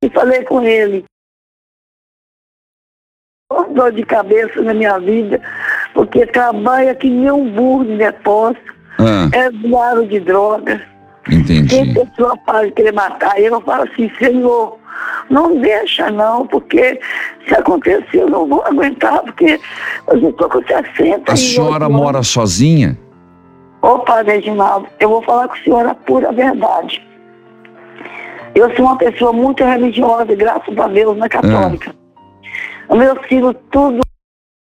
e falei com ele. Dor de cabeça na minha vida, porque trabalha que nem um burro de depósito, é usuário de droga. Entendi. Tem pessoa para querer matar ele, eu falo assim, Senhor, não deixa não, porque se acontecer eu não vou aguentar, porque eu já estou com 60 A senhora mora sozinha? Ô, Padre Reginaldo, eu vou falar com a senhora a pura verdade. Eu sou uma pessoa muito religiosa, graças a Deus, na católica. Os meus filhos, tudo